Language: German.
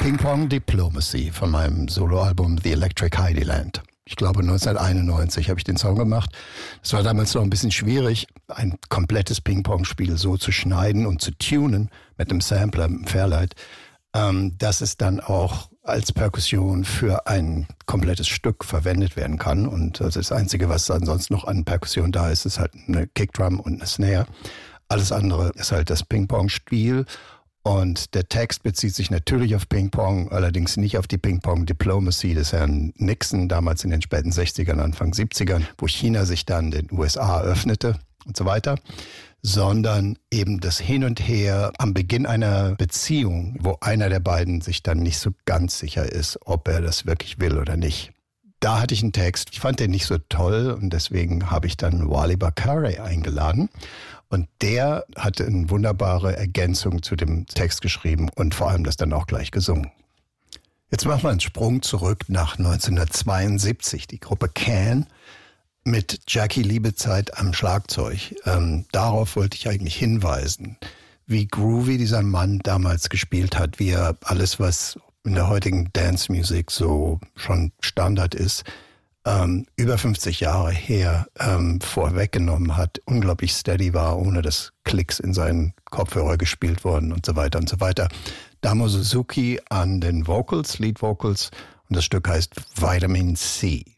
Ping Pong Diplomacy von meinem Soloalbum The Electric Heideland. Ich glaube 1991 habe ich den Song gemacht. Es war damals noch ein bisschen schwierig, ein komplettes Ping-Pong-Spiel so zu schneiden und zu tunen mit einem Sampler, mit einem Fairlight, dass es dann auch als Perkussion für ein komplettes Stück verwendet werden kann. Und das Einzige, was ansonsten noch an Perkussion da ist, ist halt eine Kickdrum und eine Snare. Alles andere ist halt das Ping-Pong-Spiel. Und der Text bezieht sich natürlich auf Ping-Pong, allerdings nicht auf die Ping-Pong-Diplomacy des Herrn Nixon, damals in den späten 60ern, Anfang 70ern, wo China sich dann den USA öffnete und so weiter, sondern eben das Hin und Her am Beginn einer Beziehung, wo einer der beiden sich dann nicht so ganz sicher ist, ob er das wirklich will oder nicht. Da hatte ich einen Text, ich fand den nicht so toll und deswegen habe ich dann Wally Bakare eingeladen. Und der hat eine wunderbare Ergänzung zu dem Text geschrieben und vor allem das dann auch gleich gesungen. Jetzt machen wir einen Sprung zurück nach 1972. Die Gruppe Can mit Jackie Liebezeit am Schlagzeug. Darauf wollte ich eigentlich hinweisen, wie groovy dieser Mann damals gespielt hat, wie er alles, was in der heutigen Dance-Music so schon Standard ist, über 50 Jahre her vorweggenommen hat, unglaublich steady war, ohne dass Klicks in seinen Kopfhörer gespielt wurden und so weiter und so weiter. Damo Suzuki an den Vocals, Lead Vocals, und das Stück heißt Vitamin C.